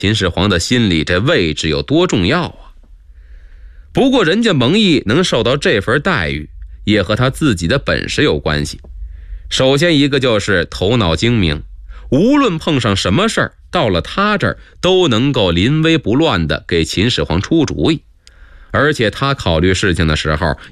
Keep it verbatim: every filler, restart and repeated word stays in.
秦始皇的心里这位置有多重要啊。不过人家蒙毅能受到这份待遇，也和他自己的本事有关系。首先一个就是头脑精明，无论碰上什么事儿，到了他这儿都能够临危不乱地给秦始皇出主意。而且他考虑事情的时候